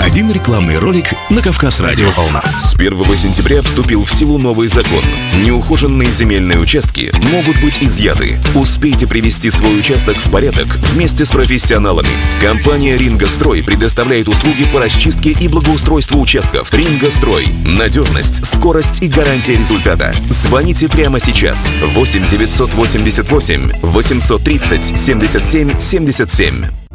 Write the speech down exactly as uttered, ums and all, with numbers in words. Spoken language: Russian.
Один рекламный ролик на Кавказ Радио Волна. С первого сентября вступил в силу новый закон. Неухоженные земельные участки могут быть изъяты. Успейте привести свой участок в порядок вместе с профессионалами. Компания «Рингострой» предоставляет услуги по расчистке и благоустройству участков. «Рингострой». Надежность, скорость и гарантия результата. Звоните прямо сейчас. восемь девятьсот восемьдесят восемь восемьсот тридцать семьдесят семь семьдесят семь.